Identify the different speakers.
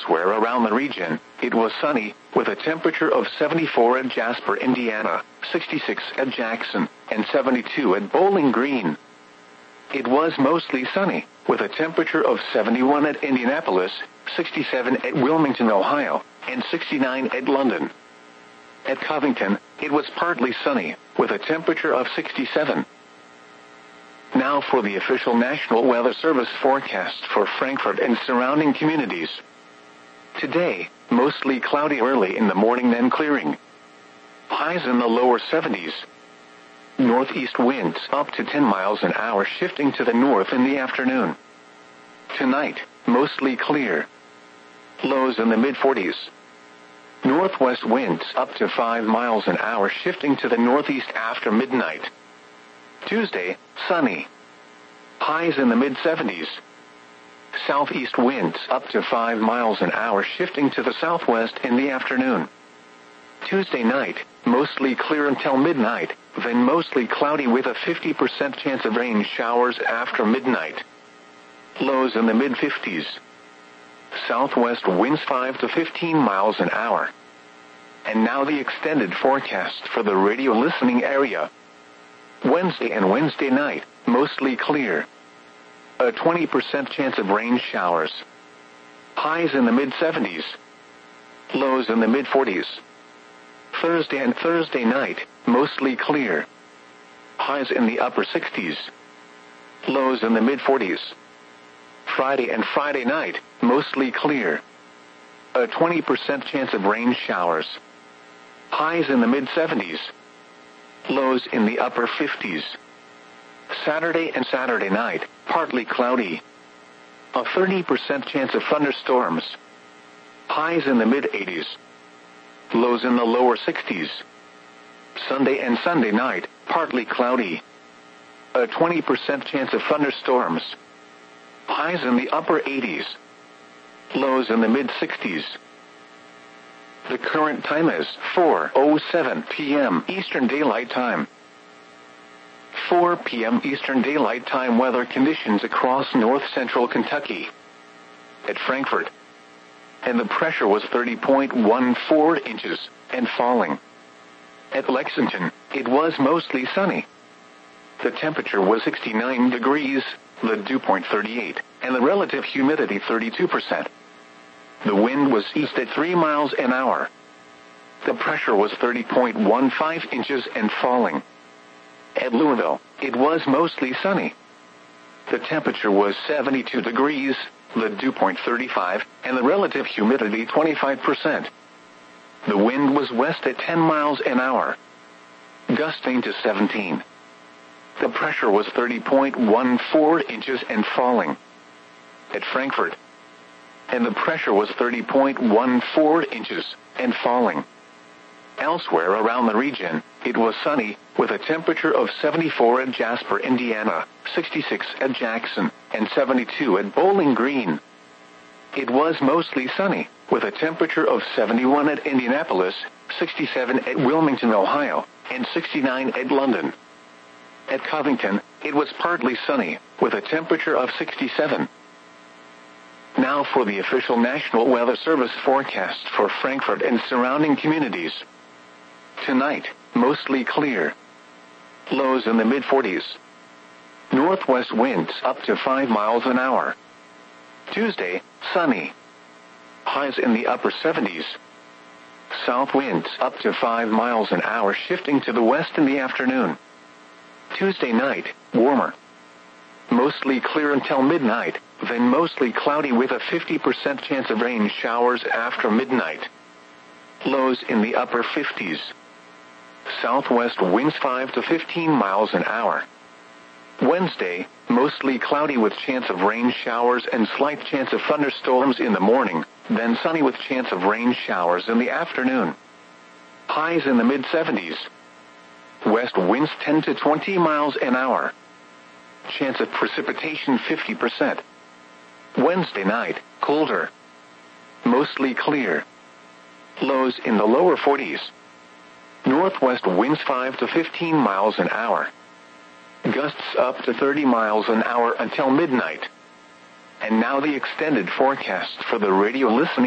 Speaker 1: Elsewhere around the region, it was sunny, with a temperature of 74 at Jasper, Indiana, 66 at Jackson, and 72 at Bowling Green. It was mostly sunny, with a temperature of 71 at Indianapolis, 67 at Wilmington, Ohio, and 69 at London. At Covington, it was partly sunny, with a temperature of 67. Now for the official National Weather Service forecast for Frankfort and surrounding communities. Today, mostly cloudy early in the morning, then clearing. Highs in the lower 70s. Northeast winds up to 10 miles an hour, shifting to the north in the afternoon. Tonight, mostly clear. Lows in the mid-40s. Northwest winds up to 5 miles an hour, shifting to the northeast after midnight. Tuesday, sunny. Highs in the mid-70s. Southeast winds up to 5 miles an hour, shifting to the southwest in the afternoon. Tuesday night, mostly clear until midnight, then mostly cloudy with a 50% chance of rain showers after midnight. Lows in the mid-50s. Southwest winds 5 to 15 miles an hour. And now the extended forecast for the radio listening area. Wednesday and Wednesday night, mostly clear. A 20% chance of rain showers. Highs in the mid-70s. Lows in the mid-40s. Thursday and Thursday night, mostly clear. Highs in the upper 60s. Lows in the mid-40s. Friday and Friday night, mostly clear. A 20% chance of rain showers. Highs in the mid-70s. Lows in the upper 50s. Saturday and Saturday night, partly cloudy. A 30% chance of thunderstorms. Highs in the mid-80s. Lows in the lower 60s. Sunday and Sunday night, partly cloudy. A 20% chance of thunderstorms. Highs in the upper 80s. Lows in the mid-60s. The current time is 4:07 p.m. Eastern Daylight Time. 4 p.m. Eastern Daylight Time weather conditions across north-central Kentucky. At Frankfort. And the pressure was 30.14 inches, and falling. At Lexington, it was mostly sunny. The temperature was 69 degrees, the dew point 38, and the relative humidity 32%. The wind was east at 3 miles an hour. The pressure was 30.15 inches and falling. At Louisville, it was mostly sunny. The temperature was 72 degrees, the dew point 35, and the relative humidity 25%. The wind was west at 10 miles an hour, gusting to 17. The pressure was 30.14 inches and falling. At Frankfort, and the pressure was 30.14 inches and falling. Elsewhere around the region, it was sunny, with a temperature of 74 at Jasper, Indiana, 66 at Jackson, and 72 at Bowling Green. It was mostly sunny, with a temperature of 71 at Indianapolis, 67 at Wilmington, Ohio, and 69 at London. At Covington, it was partly sunny, with a temperature of 67. Now for the official National Weather Service forecast for Frankfort and surrounding communities. Tonight, mostly clear. Lows in the mid-40s. Northwest winds up to 5 miles an hour. Tuesday, sunny. Highs in the upper 70s. South winds up to 5 miles an hour, shifting to the west in the afternoon. Tuesday night, warmer. Mostly clear until midnight, then mostly cloudy with a 50% chance of rain showers after midnight. Lows in the upper 50s. Southwest winds 5 to 15 miles an hour. Wednesday, mostly cloudy with chance of rain showers and slight chance of thunderstorms in the morning, then sunny with chance of rain showers in the afternoon. Highs in the mid-70s. West winds 10 to 20 miles an hour. Chance of precipitation 50%. Wednesday night, colder. Mostly clear. Lows in the lower 40s. Northwest winds 5 to 15 miles an hour. Gusts up to 30 miles an hour until midnight. And now the extended forecast for the radio listening